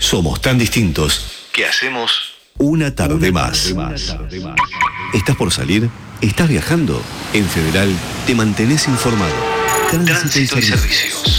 Somos tan distintos que hacemos una tarde más. ¿Estás por salir? ¿Estás viajando? En Federal te mantenés informado. Tránsito y servicios.